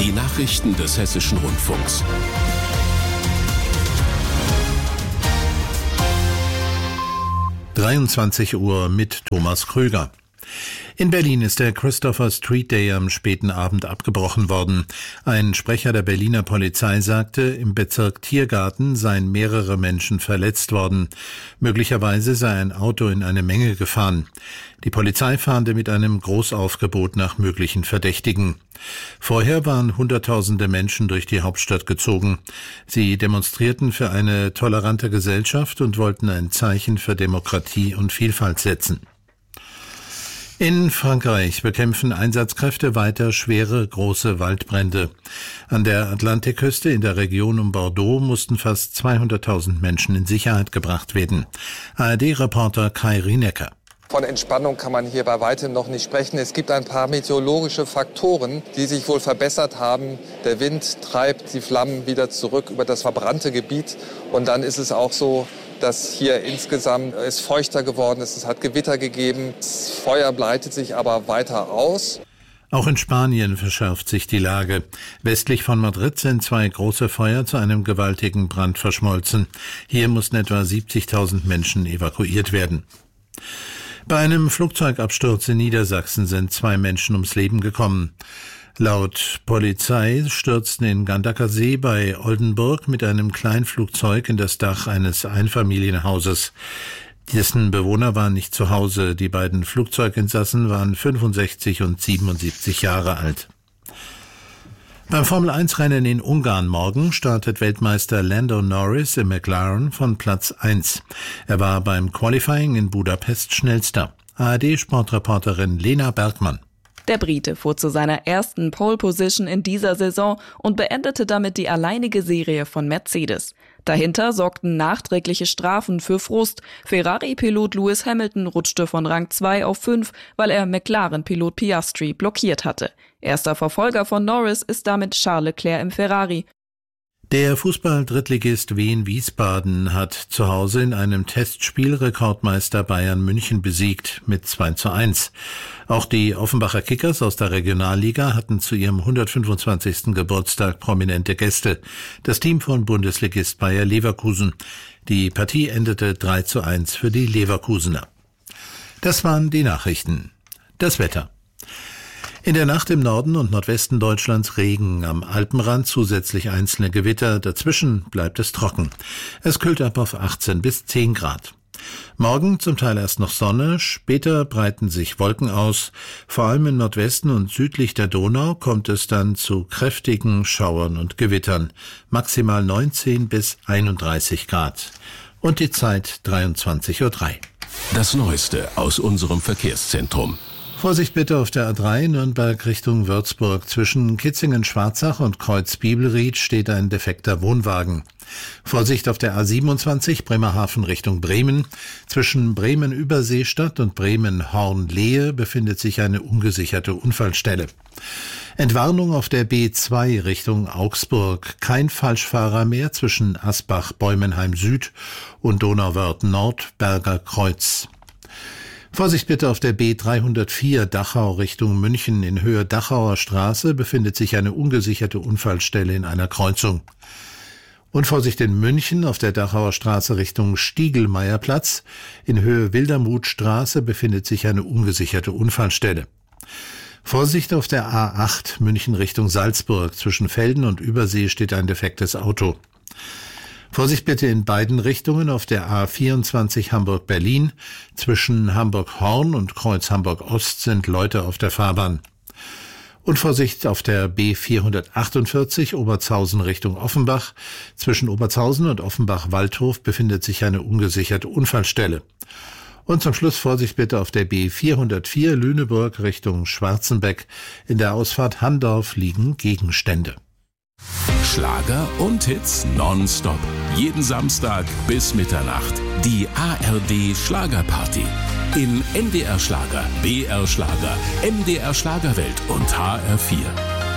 Die Nachrichten des Hessischen Rundfunks. Uhr mit Thomas Krüger. In Berlin ist der Christopher Street Day am späten Abend abgebrochen worden. Ein Sprecher der Berliner Polizei sagte, im Bezirk Tiergarten seien mehrere Menschen verletzt worden. Möglicherweise sei ein Auto in eine Menge gefahren. Die Polizei fahnde mit einem Großaufgebot nach möglichen Verdächtigen. Vorher waren Hunderttausende Menschen durch die Hauptstadt gezogen. Sie demonstrierten für eine tolerante Gesellschaft und wollten ein Zeichen für Demokratie und Vielfalt setzen. In Frankreich bekämpfen Einsatzkräfte weiter schwere, große Waldbrände. An der Atlantikküste in der Region um Bordeaux mussten fast 200.000 Menschen in Sicherheit gebracht werden. ARD-Reporter Kai Rienecker. Von Entspannung kann man hier bei weitem noch nicht sprechen. Es gibt ein paar meteorologische Faktoren, die sich wohl verbessert haben. Der Wind treibt die Flammen wieder zurück über das verbrannte Gebiet. Und dann ist es auch so, dass hier insgesamt es feuchter geworden ist. Es hat Gewitter gegeben. Das Feuer breitet sich aber weiter aus. Auch in Spanien verschärft sich die Lage. Westlich von Madrid sind 2 große Feuer zu einem gewaltigen Brand verschmolzen. Hier mussten etwa 70.000 Menschen evakuiert werden. Bei einem Flugzeugabsturz in Niedersachsen sind 2 Menschen ums Leben gekommen. Laut Polizei stürzten in Gandacker See bei Oldenburg mit einem Kleinflugzeug in das Dach eines Einfamilienhauses. Dessen Bewohner waren nicht zu Hause. Die beiden Flugzeuginsassen waren 65 und 77 Jahre alt. Beim Formel-1-Rennen in Ungarn morgen startet Weltmeister Lando Norris im McLaren von Platz 1. Er war beim Qualifying in Budapest schnellster. ARD-Sportreporterin Lena Bergmann. Der Brite fuhr zu seiner ersten Pole-Position in dieser Saison und beendete damit die alleinige Serie von Mercedes. Dahinter sorgten nachträgliche Strafen für Frust. Ferrari-Pilot Lewis Hamilton rutschte von Rang 2 auf 5, weil er McLaren-Pilot Piastri blockiert hatte. Erster Verfolger von Norris ist damit Charles Leclerc im Ferrari. Der Fußball-Drittligist Wien Wiesbaden hat zu Hause in einem Testspiel Rekordmeister Bayern München besiegt mit 2:1. Auch die Offenbacher Kickers aus der Regionalliga hatten zu ihrem 125. Geburtstag prominente Gäste. Das Team von Bundesligist Bayer Leverkusen. Die Partie endete 3:1 für die Leverkusener. Das waren die Nachrichten. Das Wetter. In der Nacht im Norden und Nordwesten Deutschlands Regen, am Alpenrand zusätzlich einzelne Gewitter, dazwischen bleibt es trocken. Es kühlt ab auf 18 bis 10 Grad. Morgen zum Teil erst noch Sonne, später breiten sich Wolken aus. Vor allem im Nordwesten und südlich der Donau kommt es dann zu kräftigen Schauern und Gewittern. Maximal 19 bis 31 Grad. Und die Zeit 23:03 Uhr. Das Neueste aus unserem Verkehrszentrum. Vorsicht bitte auf der A3 Nürnberg Richtung Würzburg. Zwischen Kitzingen-Schwarzach und Kreuz-Bibelried steht ein defekter Wohnwagen. Vorsicht auf der A27 Bremerhaven Richtung Bremen. Zwischen Bremen-Überseestadt und Bremen-Hornlehe befindet sich eine ungesicherte Unfallstelle. Entwarnung auf der B2 Richtung Augsburg. Kein Falschfahrer mehr zwischen Asbach-Beumenheim Süd und Donauwörth Nord Berger Kreuz. Vorsicht bitte auf der B304 Dachau Richtung München. In Höhe Dachauer Straße befindet sich eine ungesicherte Unfallstelle in einer Kreuzung. Und Vorsicht in München auf der Dachauer Straße Richtung Stiegelmeierplatz. In Höhe Wildermuthstraße befindet sich eine ungesicherte Unfallstelle. Vorsicht auf der A8 München Richtung Salzburg. Zwischen Velden und Übersee steht ein defektes Auto. Vorsicht bitte in beiden Richtungen auf der A24 Hamburg-Berlin. Zwischen Hamburg-Horn und Kreuz Hamburg-Ost sind Leute auf der Fahrbahn. Und Vorsicht auf der B448 Obertshausen Richtung Offenbach. Zwischen Obertshausen und Offenbach-Waldhof befindet sich eine ungesicherte Unfallstelle. Und zum Schluss Vorsicht bitte auf der B404 Lüneburg Richtung Schwarzenbeck. In der Ausfahrt Handorf liegen Gegenstände. Schlager und Hits nonstop. Jeden Samstag bis Mitternacht. Die ARD Schlagerparty. In NDR Schlager, BR Schlager, MDR Schlagerwelt und HR4.